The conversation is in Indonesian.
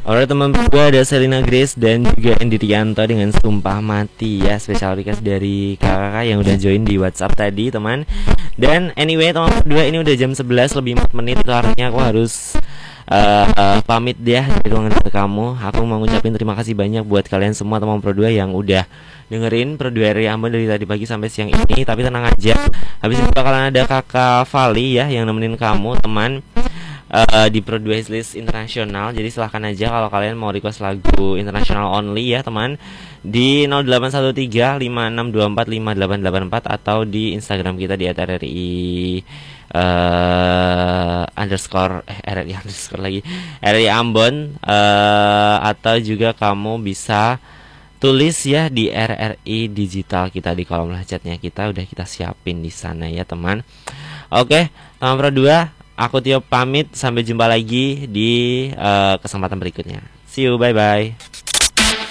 Alright teman berdua, ada Selina Grace dan juga Andy Rianto dengan Sumpah Mati ya. Special request dari kakak yang udah join di WhatsApp tadi teman. Dan anyway teman berdua, ini udah jam 11 lebih 4 menit. Itu artinya aku harus pamit ya dari ruangan kamu. Aku mau ngucapin terima kasih banyak buat kalian semua teman berdua yang udah dengerin Pro 2 RRI Ambon dari tadi pagi sampai siang ini. Tapi tenang aja, habis itu bakalan ada kakak Vali ya yang nemenin kamu teman di Pro 2 List Internasional. Jadi silahkan aja kalau kalian mau request lagu internasional only ya teman, di 081356245884 atau di Instagram kita di @RRI underscore RRI underscore lagi RRI Ambon, atau juga kamu bisa tulis ya di RRI digital kita di kolom chatnya kita udah kita siapin di sana ya teman. Oke teman Pro 2, aku Tio pamit, sampai jumpa lagi di kesempatan berikutnya. See you, bye bye.